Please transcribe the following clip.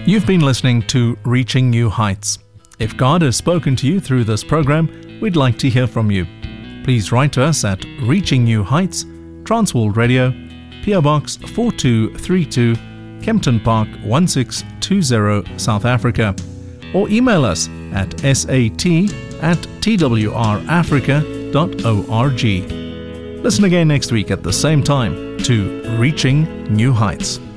You've been listening to Reaching New Heights. If God has spoken to you through this program, we'd like to hear from you. Please write to us at Reaching New Heights, Transworld Radio, PO Box 4232, Kempton Park 1620, South Africa, or email us at sat@twrafrica.org. Listen again next week at the same time to Reaching New Heights.